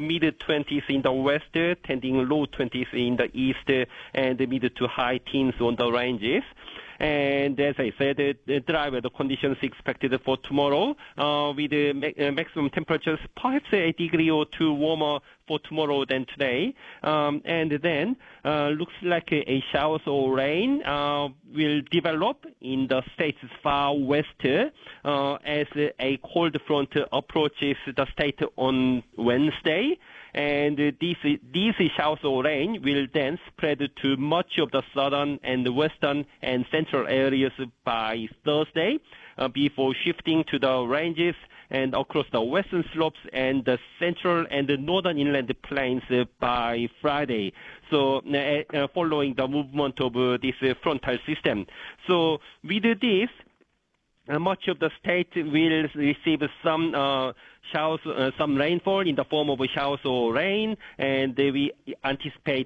mid-20s in the west, tending low 20s in the east, and mid to high teens on the ranges. And as I said, the dry weather conditions expected for tomorrow, with maximum temperatures perhaps a degree or two warmer for tomorrow than today. And then looks like a showers or rain will develop in the state's far west as a cold front approaches the state on Wednesday. And these showers or rain will then spread to much of the southern and western and central areas by Thursday, before shifting to the ranges and across the western slopes and the central and the northern inland plains by Friday. So following the movement of this frontal system. So with this, much of the state will receive some showers, some rainfall in the form of showers or rain, and we anticipate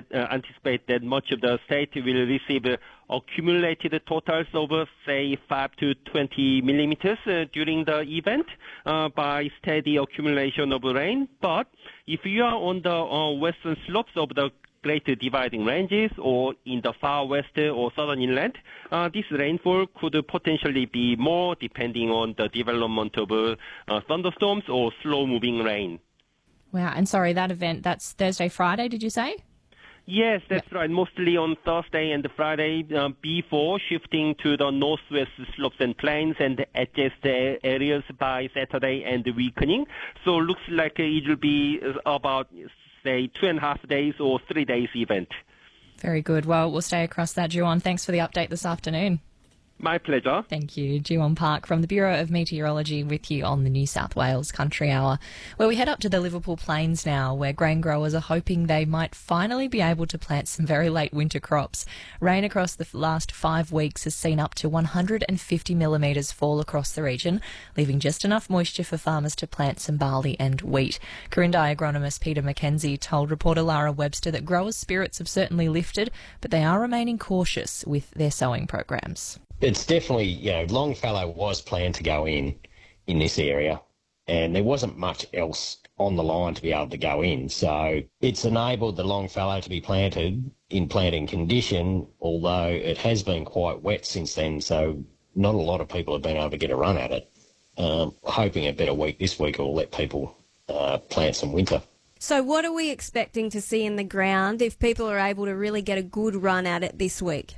that much of the state will receive accumulated totals of, say, 5 to 20 millimeters during the event by steady accumulation of rain. But if you are on the western slopes of the Great Dividing Ranges or in the far west or southern inland, this rainfall could potentially be more depending on the development of thunderstorms or slow-moving rain. Wow, and sorry, that event, that's Thursday, Friday, did you say? Yes, that's right. Mostly on Thursday and Friday before shifting to the northwest slopes and plains and adjacent areas by Saturday and weakening. So looks like it will be about, say, 2.5 days or 3 days event. Very good. Well, we'll stay across that, Jiwon. Thanks for the update this afternoon. My pleasure. Thank you. Jiwon Park from the Bureau of Meteorology with you on the New South Wales Country Hour, where we head up to the Liverpool Plains now, where grain growers are hoping they might finally be able to plant some very late winter crops. Rain across the last 5 weeks has seen up to 150 millimetres fall across the region, leaving just enough moisture for farmers to plant some barley and wheat. Corindi agronomist Peter McKenzie told reporter Lara Webster that growers' spirits have certainly lifted, but they are remaining cautious with their sowing programs. It's definitely, Longfellow was planned to go in this area, and there wasn't much else on the line to be able to go in. So it's enabled the Longfellow to be planted in planting condition, although it has been quite wet since then, so not a lot of people have been able to get a run at it. Hoping a better week this week will let people plant some winter. So what are we expecting to see in the ground if people are able to really get a good run at it this week?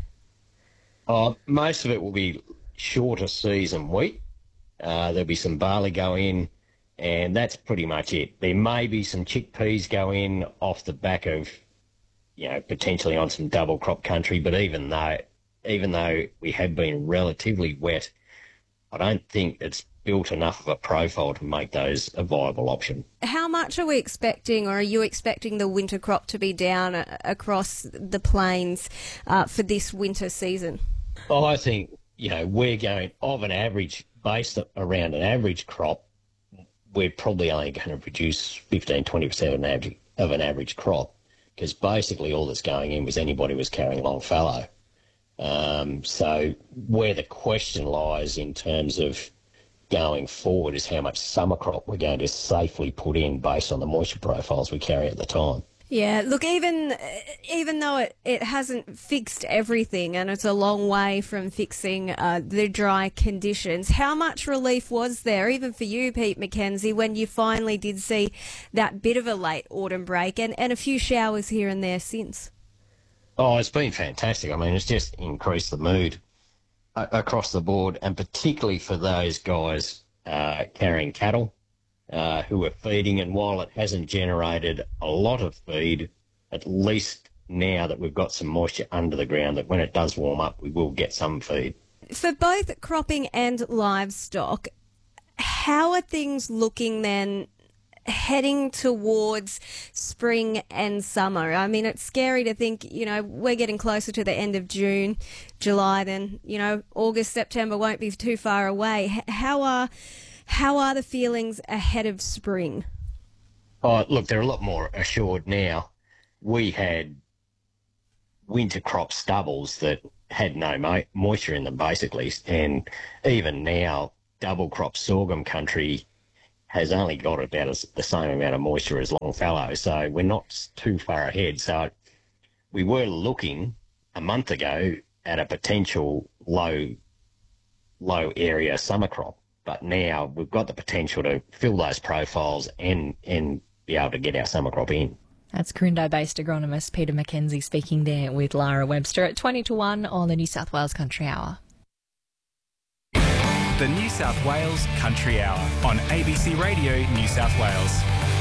Most of it will be shorter season wheat. There'll be some barley go in, and that's pretty much it. There may be some chickpeas go in off the back of, potentially on some double crop country, but even though we have been relatively wet, I don't think it's built enough of a profile to make those a viable option. How much are we expecting, or are you expecting the winter crop to be down across the plains for this winter season? Well, I think, we're going of an average, based around an average crop, we're probably only going to produce 15-20% of an average crop, because basically all that's going in was anybody was carrying Longfellow. So where the question lies in terms of going forward is how much summer crop we're going to safely put in based on the moisture profiles we carry at the time. Yeah, look, even though it hasn't fixed everything, and it's a long way from fixing the dry conditions, how much relief was there, even for you, Pete McKenzie, when you finally did see that bit of a late autumn break and a few showers here and there since? Oh, it's been fantastic. I mean, it's just increased the mood across the board, and particularly for those guys carrying cattle who are feeding. And while it hasn't generated a lot of feed, at least now that we've got some moisture under the ground, that when it does warm up, we will get some feed. For both cropping and livestock, how are things looking then heading towards spring and summer? I mean, it's scary to think, we're getting closer to the end of June, July, then, August, September won't be too far away. How are the feelings ahead of spring? Oh, look, they're a lot more assured now. We had winter crop stubbles that had no moisture in them, basically, and even now, double crop sorghum country has only got about the same amount of moisture as Longfellow, so we're not too far ahead. So we were looking a month ago at a potential low area summer crop, but now we've got the potential to fill those profiles and be able to get our summer crop in. That's Corrindo-based agronomist Peter McKenzie speaking there with Lara Webster at 20 to 1 on the New South Wales Country Hour. The New South Wales Country Hour on ABC Radio New South Wales.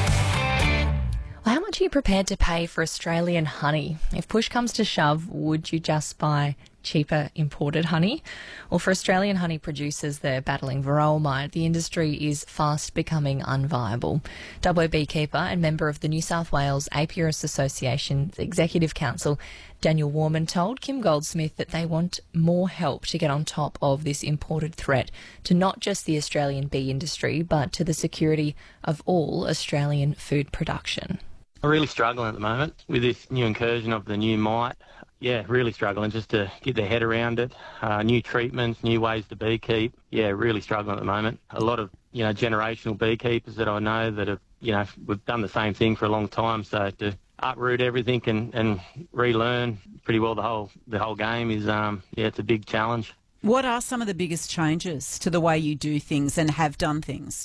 Well, how much are you prepared to pay for Australian honey? If push comes to shove, would you just buy cheaper imported honey? Well, for Australian honey producers, they're battling varroa mite. The industry is fast becoming unviable. Dubbo beekeeper and member of the New South Wales Apiarist Association's Executive Council, Daniel Warman, told Kim Goldsmith that they want more help to get on top of this imported threat to not just the Australian bee industry, but to the security of all Australian food production. We're really struggling at the moment with this new incursion of the new mite. Yeah, really struggling just to get their head around it. New treatments, new ways to beekeep. Yeah, really struggling at the moment. A lot of, generational beekeepers that I know that have, we've done the same thing for a long time. So to uproot everything and relearn pretty well the whole game is, it's a big challenge. What are some of the biggest changes to the way you do things and have done things?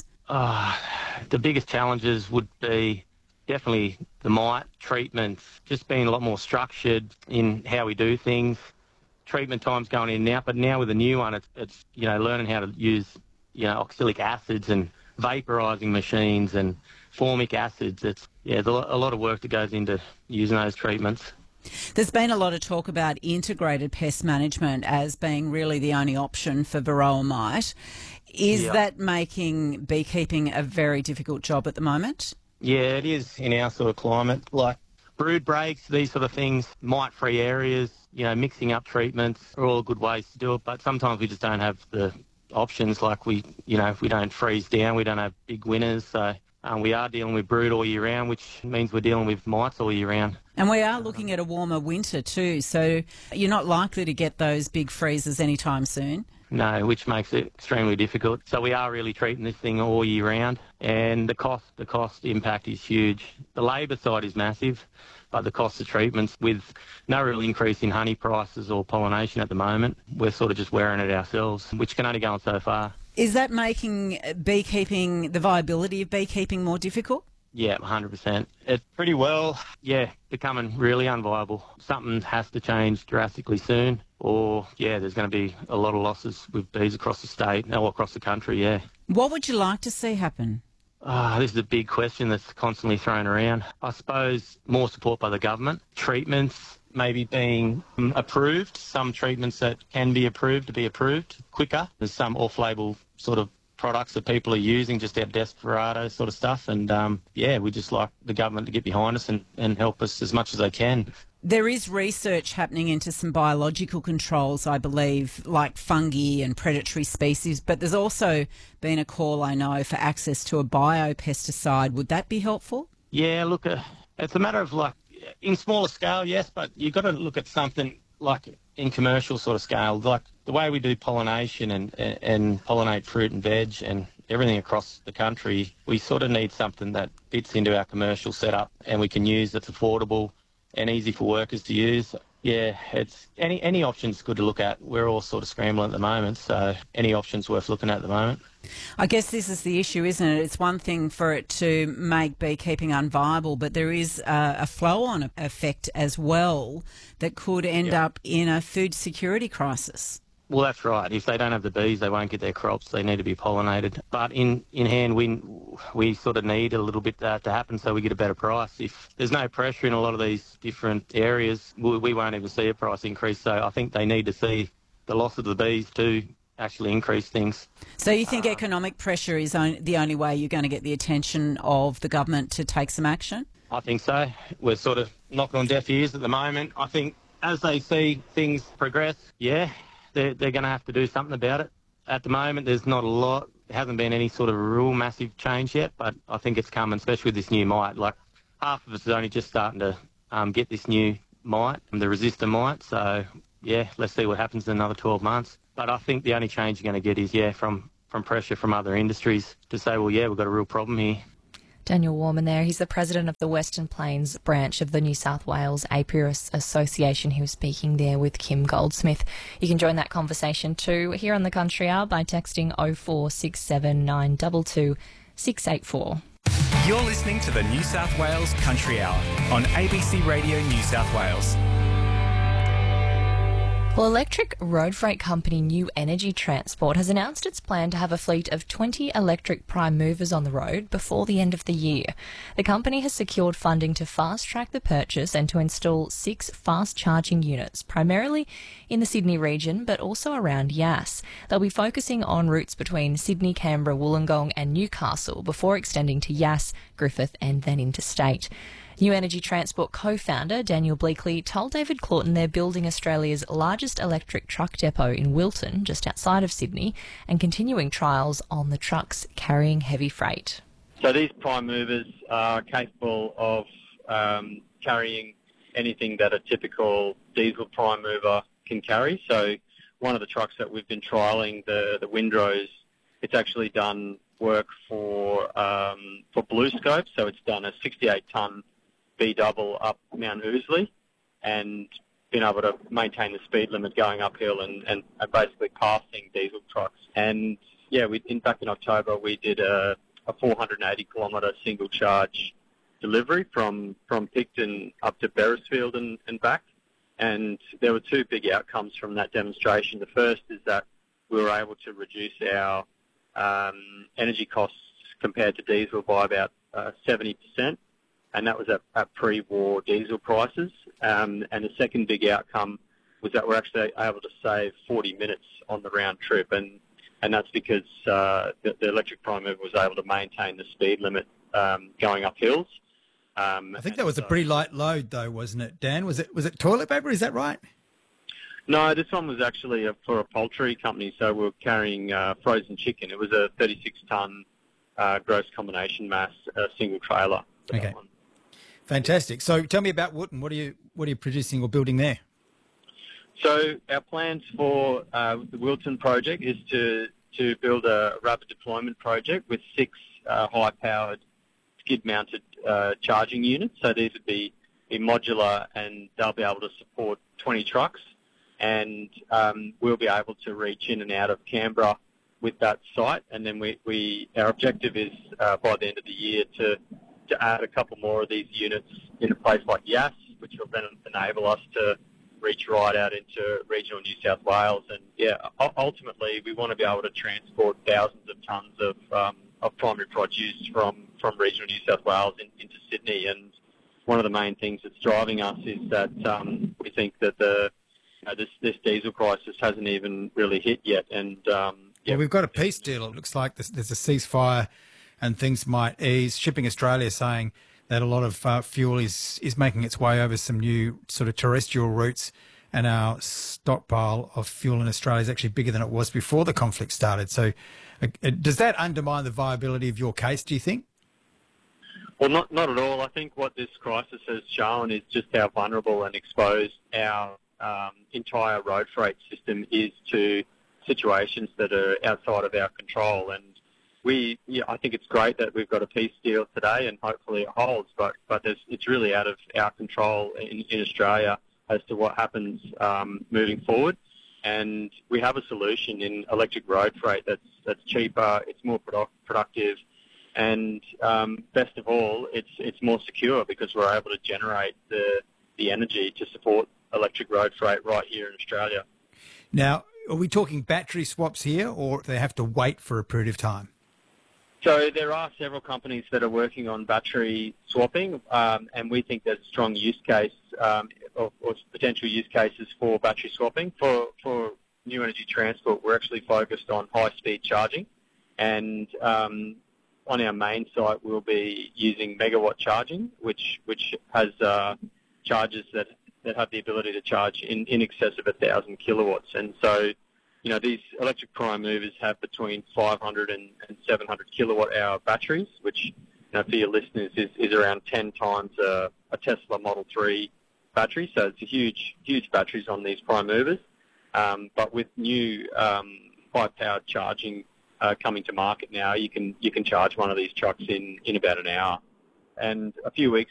The biggest challenges would be definitely the mite treatments, just being a lot more structured in how we do things. Treatment time's going in now, but now with the new one, it's learning how to use, oxalic acids and vaporising machines and formic acids. There's a lot of work that goes into using those treatments. There's been a lot of talk about integrated pest management as being really the only option for varroa mite. Is that making beekeeping a very difficult job at the moment? Yeah, it is in our sort of climate. Like brood breaks, these sort of things, mite-free areas, mixing up treatments are all good ways to do it. But sometimes we just don't have the options. Like if we don't freeze down, we don't have big winters. So we are dealing with brood all year round, which means we're dealing with mites all year round. And we are looking at a warmer winter too. So you're not likely to get those big freezes anytime soon. No, which makes it extremely difficult. So we are really treating this thing all year round, and the cost impact is huge. The labour side is massive, but the cost of treatments, with no real increase in honey prices or pollination at the moment, we're sort of just wearing it ourselves, which can only go on so far. Is that making beekeeping, the viability of beekeeping, more difficult? Yeah, 100%. It's pretty well, becoming really unviable. Something has to change drastically soon, or, there's going to be a lot of losses with bees across the state, or across the country, What would you like to see happen? This is a big question that's constantly thrown around. I suppose more support by the government. Treatments maybe being approved, some treatments that can be approved to be approved quicker. There's some off-label sort of products that people are using just out of desperado sort of stuff, and we just like the government to get behind us and help us as much as they can. There is research happening into some biological controls, I believe, like fungi and predatory species, but there's also been a call, I know, for access to a biopesticide. Would that be helpful? Yeah, look, it's a matter of in smaller scale, yes, but you've got to look at something like in commercial sort of scale, like the way we do pollination and pollinate fruit and veg and everything across the country. We sort of need something that fits into our commercial setup and we can use that's affordable and easy for workers to use. Yeah, it's any option's good to look at. We're all sort of scrambling at the moment, so any option's worth looking at the moment. I guess this is the issue, isn't it? It's one thing for it to make beekeeping unviable, but there is a flow-on effect as well that could end up in a food security crisis. Well, that's right. If they don't have the bees, they won't get their crops. They need to be pollinated. But in hand, we sort of need a little bit that to happen so we get a better price. If there's no pressure in a lot of these different areas, we won't even see a price increase. So I think they need to see the loss of the bees to actually increase things. So you think economic pressure is the only way you're going to get the attention of the government to take some action? I think so. We're sort of knocking on deaf ears at the moment. I think as they see things progress, they're going to have to do something about it. At the moment, there's not a lot. There hasn't been any sort of real massive change yet, but I think it's coming, especially with this new mite. Like, half of us is only just starting to get this new mite, the resistant mite. So, let's see what happens in another 12 months. But I think the only change you're going to get is, from from pressure from other industries to say, well, yeah, we've got a real problem here. Daniel Warman there. He's the president of the Western Plains branch of the New South Wales Apiarist Association. He was speaking there with Kim Goldsmith. You can join that conversation too here on the Country Hour by texting 0467 922 684. You're listening to the New South Wales Country Hour on ABC Radio New South Wales. Well, electric road freight company New Energy Transport has announced its plan to have a fleet of 20 electric prime movers on the road before the end of the year. The company has secured funding to fast-track the purchase and to install 6 fast-charging units, primarily in the Sydney region, but also around Yass. They'll be focusing on routes between Sydney, Canberra, Wollongong and Newcastle before extending to Yass, Griffith and then interstate. New Energy Transport co-founder Daniel Bleakley told David Claughton they're building Australia's largest electric truck depot in Wilton, just outside of Sydney, and continuing trials on the trucks carrying heavy freight. So these prime movers are capable of carrying anything that a typical diesel prime mover can carry. So one of the trucks that we've been trialling, the Windrose, it's actually done work for BlueScope. So it's done a 68-tonne B-double up Mount Ousley and been able to maintain the speed limit going uphill and basically passing diesel trucks. And yeah, back in October we did a 480-kilometre single charge delivery from Picton up to Beresfield and back. And there were 2 big outcomes from that demonstration. The first is that we were able to reduce our energy costs compared to diesel by about 70%. And that was at pre-war diesel prices. And the second big outcome was that we're actually able to save 40 minutes on the round trip. And that's because the electric prime mover was able to maintain the speed limit going up hills. I think that was a pretty light load, though, wasn't it, Dan? Was it toilet paper? Is that right? No, this one was actually for a poultry company, so we were carrying frozen chicken. It was a 36-tonne gross combination mass single trailer. Okay. Fantastic. So tell me about Wootton. What are you producing or building there? So our plans for the Wilton project is to build a rapid deployment project with 6 high-powered skid-mounted charging units. So these would be modular and they'll be able to support 20 trucks. And we'll be able to reach in and out of Canberra with that site. And then our objective is by the end of the year to add a couple more of these units in a place like Yass, which will then enable us to reach right out into regional New South Wales. And yeah, ultimately we want to be able to transport thousands of tonnes of primary produce from regional New South Wales into Sydney. And one of the main things that's driving us is that we think that this diesel crisis hasn't even really hit yet. And well, we've got a peace deal. It looks like there's a ceasefire and things might ease. Shipping Australia saying that a lot of fuel is making its way over some new sort of terrestrial routes, and our stockpile of fuel in Australia is actually bigger than it was before the conflict started. So does that undermine the viability of your case, do you think? Well, not at all. I think what this crisis has shown is just how vulnerable and exposed our entire road freight system is to situations that are outside of our control. And I think it's great that we've got a peace deal today, and hopefully it holds. But it's really out of our control in Australia as to what happens moving forward. And we have a solution in electric road freight that's cheaper, it's more productive, and best of all, it's more secure because we're able to generate the energy to support electric road freight right here in Australia. Now, are we talking battery swaps here, or do they have to wait for a period of time? So there are several companies that are working on battery swapping, and we think there's a strong use case or potential use cases for battery swapping. For New Energy Transport, we're actually focused on high-speed charging, and on our main site we'll be using megawatt charging, which has chargers that have the ability to charge in excess of 1,000 kilowatts. And so, you know, these electric prime movers have between 500 and 700 kilowatt-hour batteries, which, you know, for your listeners is around 10 times a Tesla Model 3 battery. So it's a huge batteries on these prime movers. But with new high-powered charging coming to market now, you can charge one of these trucks in about an hour. And a few weeks